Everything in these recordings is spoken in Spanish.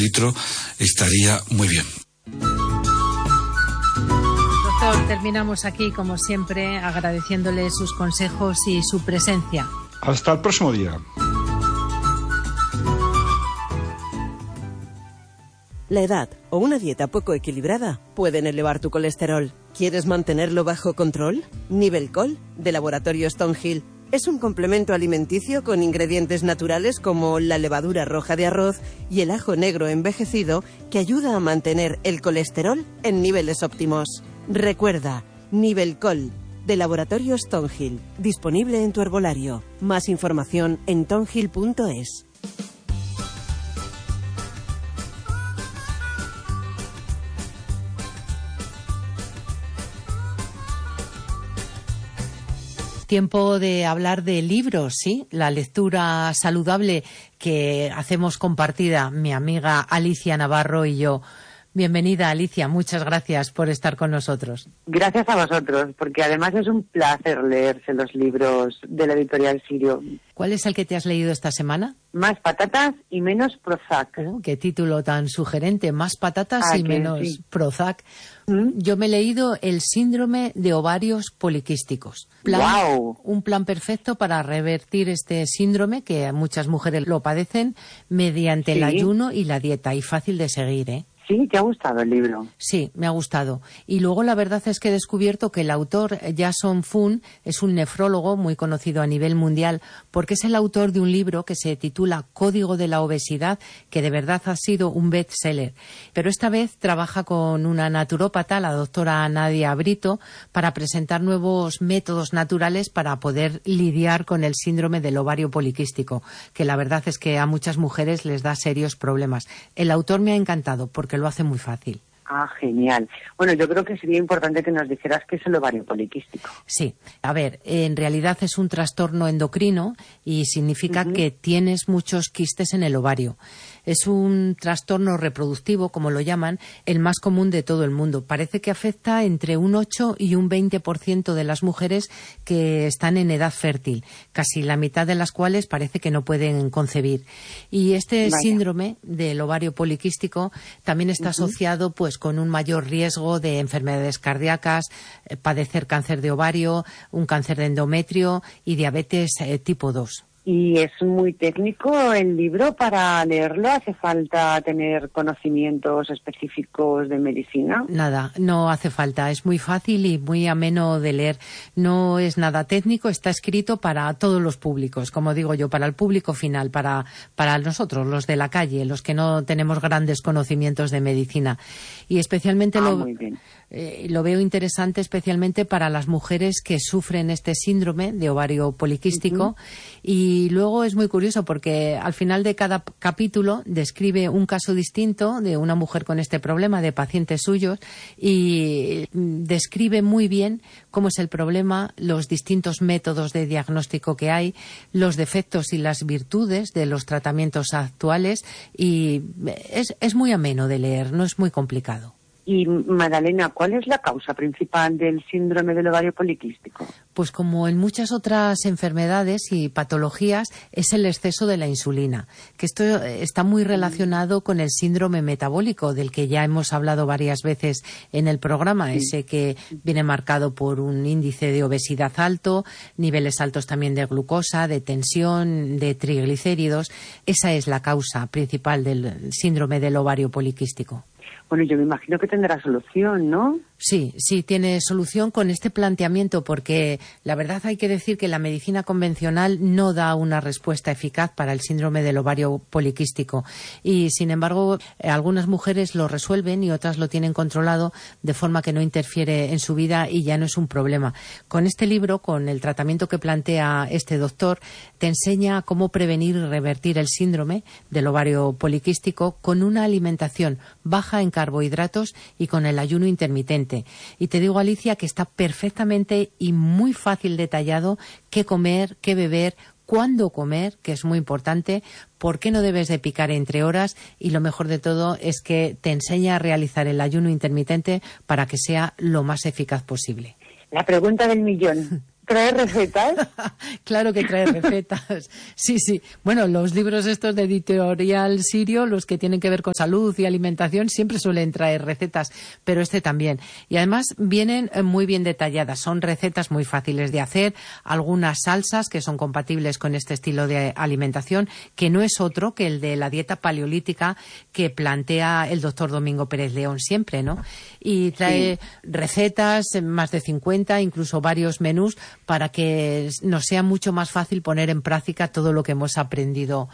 litro estaría muy bien. Doctor, terminamos aquí, como siempre, agradeciéndole sus consejos y su presencia. Hasta el próximo día. La edad o una dieta poco equilibrada pueden elevar tu colesterol. ¿Quieres mantenerlo bajo control? Nivelcol, de Laboratorio Stonehill, es un complemento alimenticio con ingredientes naturales como la levadura roja de arroz y el ajo negro envejecido que ayuda a mantener el colesterol en niveles óptimos. Recuerda, Nivelcol, de Laboratorio Stonehill, disponible en tu herbolario. Más información en tonhill.es. Tiempo de hablar de libros, ¿sí? La lectura saludable que hacemos compartida mi amiga Alicia Navarro y yo. Bienvenida, Alicia. Muchas gracias por estar con nosotros. Gracias a vosotros, porque además es un placer leerse los libros de la editorial Sirio. ¿Cuál es el que te has leído esta semana? Más patatas y menos Prozac. Qué título tan sugerente. Más patatas y menos Prozac. Yo me he leído El síndrome de ovarios poliquísticos. Un plan perfecto para revertir este síndrome, que muchas mujeres lo padecen, mediante el ayuno y la dieta. Y fácil de seguir, ¿eh? Sí, ¿te ha gustado el libro? Sí, me ha gustado. Y luego la verdad es que he descubierto que el autor, Jason Fung, es un nefrólogo muy conocido a nivel mundial, porque es el autor de un libro que se titula Código de la obesidad, que de verdad ha sido un bestseller. Pero esta vez trabaja con una naturópata, la doctora Nadia Brito, para presentar nuevos métodos naturales para poder lidiar con el síndrome del ovario poliquístico, que la verdad es que a muchas mujeres les da serios problemas. El autor me ha encantado porque lo hace muy fácil. Ah, genial. Bueno, yo creo que sería importante que nos dijeras qué es el ovario poliquístico. Sí, a ver, en realidad es un trastorno endocrino y significa que tienes muchos quistes en el ovario. Es un trastorno reproductivo, como lo llaman, el más común de todo el mundo. Parece que afecta entre un 8 y un 20% de las mujeres que están en edad fértil, casi la mitad de las cuales parece que no pueden concebir. Y este síndrome del ovario poliquístico también está asociado pues con un mayor riesgo de enfermedades cardíacas, padecer cáncer de ovario, un cáncer de endometrio y diabetes tipo 2. ¿Y es muy técnico el libro para leerlo? ¿Hace falta tener conocimientos específicos de medicina? Nada, no hace falta. Es muy fácil y muy ameno de leer. No es nada técnico, está escrito para todos los públicos, como digo yo, para el público final, para nosotros, los de la calle, los que no tenemos grandes conocimientos de medicina. Y especialmente lo veo interesante especialmente para las mujeres que sufren este síndrome de ovario poliquístico. Y luego es muy curioso porque al final de cada capítulo describe un caso distinto de una mujer con este problema, de pacientes suyos, y describe muy bien cómo es el problema, los distintos métodos de diagnóstico que hay, los defectos y las virtudes de los tratamientos actuales, y es muy ameno de leer, no es muy complicado. Y, Madalena, ¿cuál es la causa principal del síndrome del ovario poliquístico? Pues como en muchas otras enfermedades y patologías, es el exceso de la insulina, que esto está muy relacionado con el síndrome metabólico, del que ya hemos hablado varias veces en el programa, ese que viene marcado por un índice de obesidad alto, niveles altos también de glucosa, de tensión, de triglicéridos. Esa es la causa principal del síndrome del ovario poliquístico. Bueno, yo me imagino que tendrá solución, ¿no? Sí, tiene solución con este planteamiento, porque la verdad hay que decir que la medicina convencional no da una respuesta eficaz para el síndrome del ovario poliquístico y, sin embargo, algunas mujeres lo resuelven y otras lo tienen controlado de forma que no interfiere en su vida y ya no es un problema. Con este libro, con el tratamiento que plantea este doctor, te enseña cómo prevenir y revertir el síndrome del ovario poliquístico con una alimentación baja en carbohidratos y con el ayuno intermitente. Y te digo, Alicia, que está perfectamente y muy fácil detallado qué comer, qué beber, cuándo comer, que es muy importante, por qué no debes de picar entre horas, y lo mejor de todo es que te enseña a realizar el ayuno intermitente para que sea lo más eficaz posible. La pregunta del millón. ¿Trae recetas? Claro que trae recetas. Sí, sí. Bueno, los libros estos de Editorial Sirio, los que tienen que ver con salud y alimentación, siempre suelen traer recetas, pero este también. Y además vienen muy bien detalladas. Son recetas muy fáciles de hacer, algunas salsas que son compatibles con este estilo de alimentación, que no es otro que el de la dieta paleolítica que plantea el doctor Domingo Pérez León siempre, ¿no? Y trae recetas, más de 50, incluso varios menús, para que nos sea mucho más fácil poner en práctica todo lo que hemos aprendido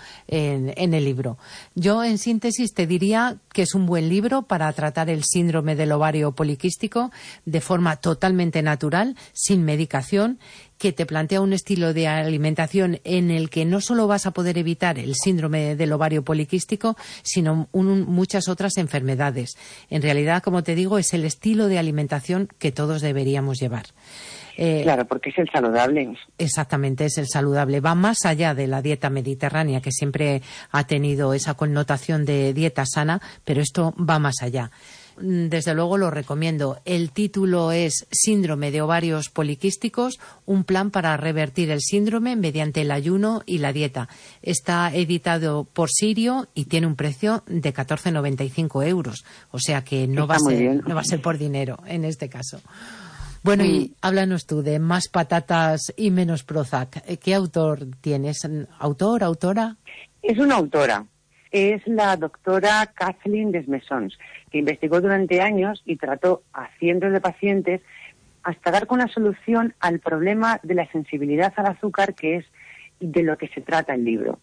en el libro. Yo, en síntesis, te diría que es un buen libro para tratar el síndrome del ovario poliquístico de forma totalmente natural, sin medicación, que te plantea un estilo de alimentación en el que no solo vas a poder evitar el síndrome del ovario poliquístico, sino muchas otras enfermedades. En realidad, como te digo, es el estilo de alimentación que todos deberíamos llevar. Claro, porque es el saludable. Exactamente, es el saludable. Va más allá de la dieta mediterránea, que siempre ha tenido esa connotación de dieta sana, pero esto va más allá. Desde luego lo recomiendo. El título es Síndrome de ovarios poliquísticos, un plan para revertir el síndrome mediante el ayuno y la dieta. Está editado por Sirio y tiene un precio de 14,95 euros. O sea que no va a ser por dinero en este caso. Bueno, y háblanos tú de Más patatas y menos Prozac. ¿Qué autor tienes? ¿Autor, autora? Es una autora. Es la doctora Kathleen Desmaisons, que investigó durante años y trató a cientos de pacientes hasta dar con la solución al problema de la sensibilidad al azúcar, que es de lo que se trata el libro.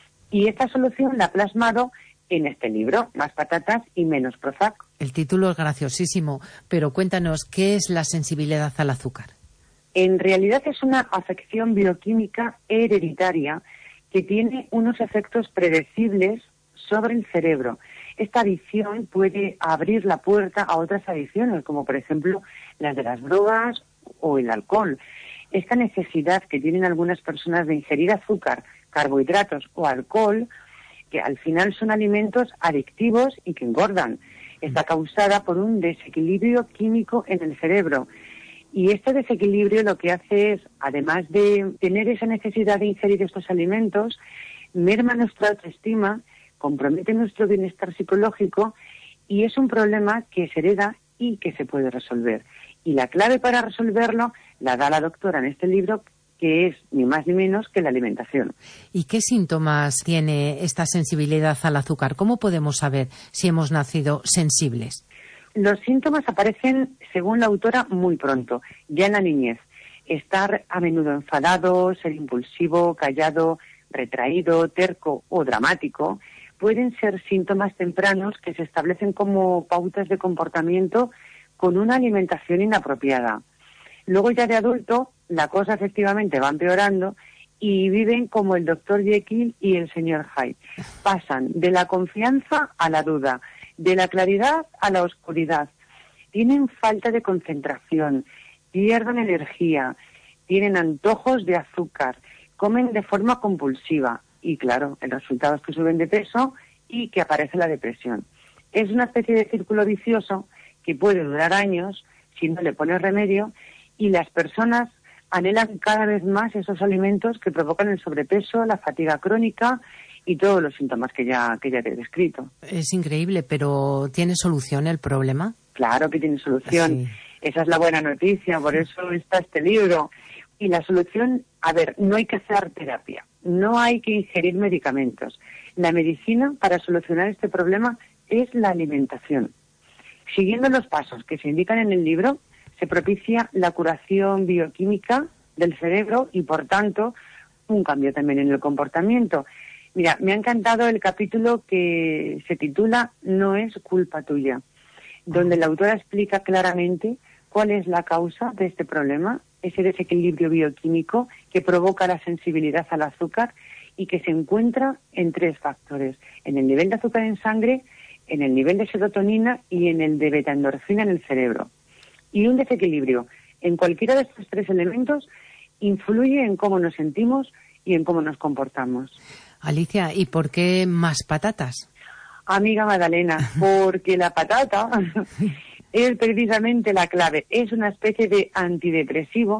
Y esta solución la ha plasmado en este libro, Más patatas y menos Prozac. El título es graciosísimo, pero cuéntanos, ¿qué es la sensibilidad al azúcar? En realidad es una afección bioquímica hereditaria que tiene unos efectos predecibles sobre el cerebro. Esta adicción puede abrir la puerta a otras adicciones, como por ejemplo las de las drogas o el alcohol. Esta necesidad que tienen algunas personas de ingerir azúcar, carbohidratos o alcohol, que al final son alimentos adictivos y que engordan, está causada por un desequilibrio químico en el cerebro. Y este desequilibrio lo que hace es, además de tener esa necesidad de ingerir estos alimentos, merma nuestra autoestima, compromete nuestro bienestar psicológico y es un problema que se hereda y que se puede resolver. Y la clave para resolverlo la da la doctora en este libro, que es ni más ni menos que la alimentación. ¿Y qué síntomas tiene esta sensibilidad al azúcar? ¿Cómo podemos saber si hemos nacido sensibles? Los síntomas aparecen, según la autora, muy pronto, ya en la niñez. Estar a menudo enfadado, ser impulsivo, callado, retraído, terco o dramático pueden ser síntomas tempranos que se establecen como pautas de comportamiento con una alimentación inapropiada. Luego ya de adulto la cosa efectivamente va empeorando y viven como el Dr. Jekyll y el Sr. Hyde. Pasan de la confianza a la duda, de la claridad a la oscuridad. Tienen falta de concentración, pierden energía, tienen antojos de azúcar, comen de forma compulsiva y, claro, el resultado es que suben de peso y que aparece la depresión. Es una especie de círculo vicioso que puede durar años si no le pones remedio y las personas anhelan cada vez más esos alimentos que provocan el sobrepeso, la fatiga crónica y todos los síntomas que ya te he descrito. Es increíble, pero ¿tiene solución el problema? Claro que tiene solución. Sí. Esa es la buena noticia, por eso está este libro. Y la solución, no hay que hacer terapia, no hay que ingerir medicamentos. La medicina para solucionar este problema es la alimentación. Siguiendo los pasos que se indican en el libro, se propicia la curación bioquímica del cerebro y, por tanto, un cambio también en el comportamiento. Mira, me ha encantado el capítulo que se titula No es culpa tuya, donde la autora explica claramente cuál es la causa de este problema, ese desequilibrio bioquímico que provoca la sensibilidad al azúcar y que se encuentra en 3 factores: en el nivel de azúcar en sangre, en el nivel de serotonina y en el de betaendorfina en el cerebro. Y un desequilibrio en cualquiera de estos 3 elementos influye en cómo nos sentimos y en cómo nos comportamos. Alicia, ¿y por qué más patatas? Amiga Magdalena, porque la patata es precisamente la clave. Es una especie de antidepresivo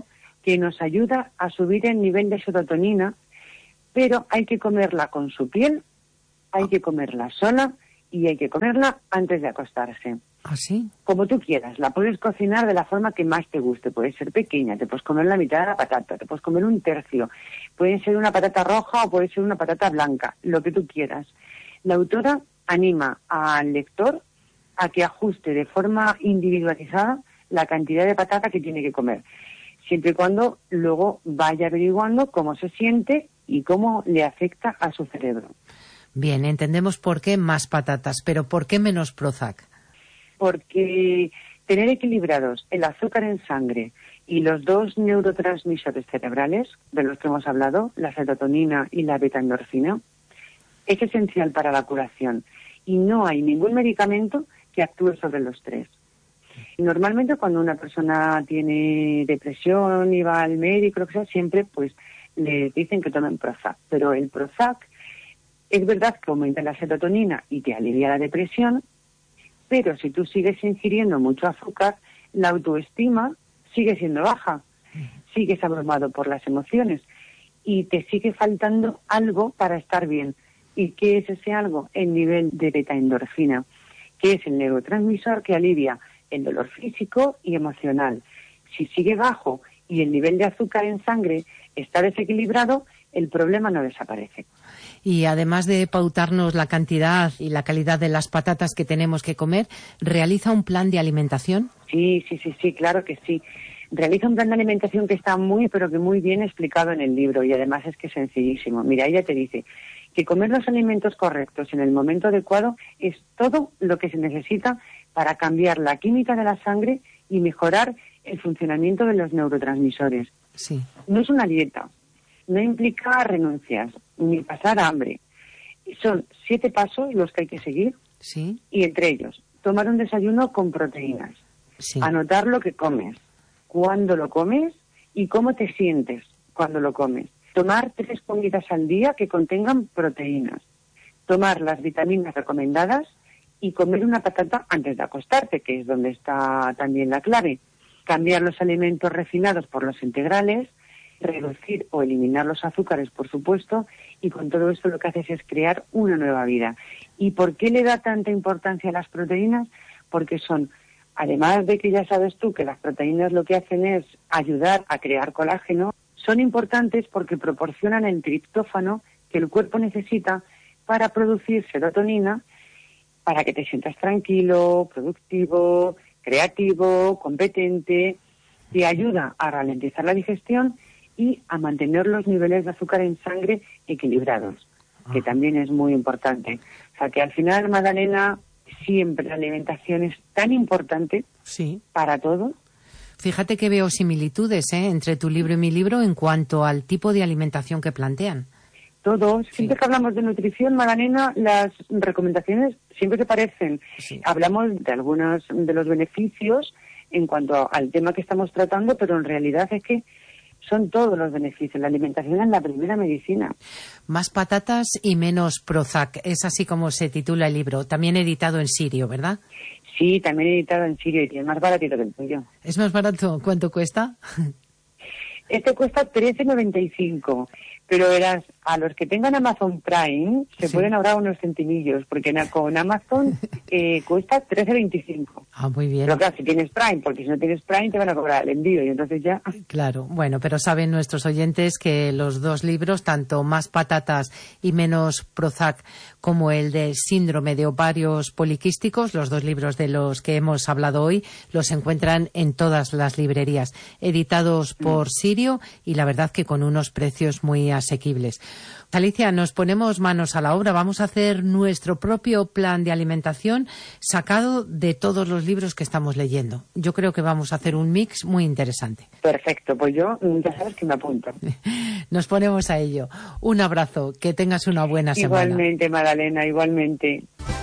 que nos ayuda a subir el nivel de serotonina, pero hay que comerla con su piel, hay que comerla sola y hay que comerla antes de acostarse. ¿Ah, sí? Como tú quieras, la puedes cocinar de la forma que más te guste. Puede ser pequeña, te puedes comer la mitad de la patata, te puedes comer un tercio. Puede ser una patata roja o puede ser una patata blanca, lo que tú quieras. La autora anima al lector a que ajuste de forma individualizada la cantidad de patata que tiene que comer, siempre y cuando luego vaya averiguando cómo se siente y cómo le afecta a su cerebro. Bien, entendemos por qué más patatas, pero ¿por qué menos Prozac? Porque tener equilibrados el azúcar en sangre y los dos neurotransmisores cerebrales de los que hemos hablado, la serotonina y la beta-endorfina, es esencial para la curación y no hay ningún medicamento que actúe sobre los tres. Normalmente cuando una persona tiene depresión y va al médico, lo que sea, siempre pues le dicen que tomen Prozac, pero el Prozac es verdad que aumenta la serotonina y te alivia la depresión, pero si tú sigues ingiriendo mucho azúcar, la autoestima sigue siendo baja, sigues abrumado por las emociones y te sigue faltando algo para estar bien. ¿Y qué es ese algo? El nivel de beta-endorfina, que es el neurotransmisor que alivia el dolor físico y emocional. Si sigue bajo y el nivel de azúcar en sangre está desequilibrado, el problema no desaparece. Y además de pautarnos la cantidad y la calidad de las patatas que tenemos que comer, ¿realiza un plan de alimentación? Sí, claro que sí. Realiza un plan de alimentación que está muy, pero que muy bien explicado en el libro y además es que es sencillísimo. Mira, ella te dice que comer los alimentos correctos en el momento adecuado es todo lo que se necesita para cambiar la química de la sangre y mejorar el funcionamiento de los neurotransmisores. Sí. No es una dieta, no implica renuncias, ni pasar hambre. Son 7 pasos los que hay que seguir. Sí. Y entre ellos, tomar un desayuno con proteínas, Sí. anotar lo que comes, cuándo lo comes y cómo te sientes cuando lo comes. Tomar 3 comidas al día que contengan proteínas. Tomar las vitaminas recomendadas y comer una patata antes de acostarte, que es donde está también la clave. Cambiar los alimentos refinados por los integrales, reducir o eliminar los azúcares, por supuesto, y con todo esto lo que haces es crear una nueva vida. ¿Y por qué le da tanta importancia a las proteínas? Porque son, además de que ya sabes tú que las proteínas lo que hacen es ayudar a crear colágeno, son importantes porque proporcionan el triptófano que el cuerpo necesita para producir serotonina, para que te sientas tranquilo, productivo, creativo, competente. Te ayuda a ralentizar la digestión y a mantener los niveles de azúcar en sangre equilibrados, que también es muy importante. O sea que al final, Magdalena, siempre la alimentación es tan importante para todo. Fíjate que veo similitudes entre tu libro y mi libro en cuanto al tipo de alimentación que plantean. Todos, siempre que hablamos de nutrición, Magdalena, las recomendaciones siempre se parecen. Sí. Hablamos de algunos de los beneficios en cuanto al tema que estamos tratando, pero en realidad es que son todos los beneficios. La alimentación es la primera medicina. Más patatas y menos Prozac, es así como se titula el libro. También editado en sirio, ¿verdad? Sí, también editado en sirio y es más baratito que el tuyo. ¿Es más barato? ¿Cuánto cuesta? Este cuesta 13,95, pero verás, a los que tengan Amazon Prime se pueden ahorrar unos centimillos, porque con Amazon cuesta 13,25. Ah, muy bien. Pero claro, si tienes Prime, porque si no tienes Prime te van a cobrar el envío y entonces ya... Claro, bueno, pero saben nuestros oyentes que los dos libros, tanto Más patatas y menos Prozac como el de Síndrome de ovarios poliquísticos, los dos libros de los que hemos hablado hoy, los encuentran en todas las librerías, editados por Sirio y la verdad que con unos precios muy asequibles. Alicia, nos ponemos manos a la obra, vamos a hacer nuestro propio plan de alimentación sacado de todos los libros que estamos leyendo. Yo creo que vamos a hacer un mix muy interesante. Perfecto, pues yo ya sabes que me apunto. Nos ponemos a ello. Un abrazo, que tengas una buena semana. Igualmente, Magdalena, igualmente.